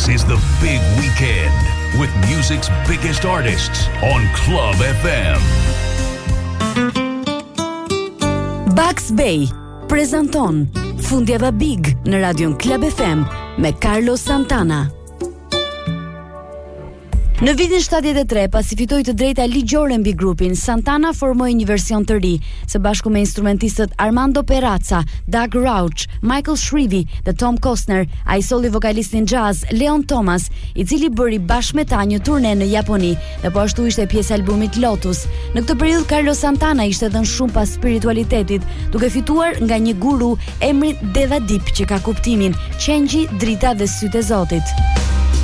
is the big weekend with music's biggest artists on Club FM. Bugs Bay prezanton Fundjava Big në radion Club FM me Carlos Santana. Në vitin 73, pasi fitoi të drejta ligjore mbi grupin, Santana formoi një version të ri, së bashku me instrumentistët Armando Perazza, Doug Rauch, Michael Shrivi dhe Tom Costner. Ai solli vokalistin jazz Leon Thomas, i cili bëri bashkë me ta një turne në Japoni, dhe po ashtu ishte pjesë e albumit Lotus. Në këtë periudhë Carlos Santana ishte dhënë shumë pas spiritualitetit, duke fituar nga një guru emri Devadip, që ka kuptimin qengji, drita dhe sytë e Zotit.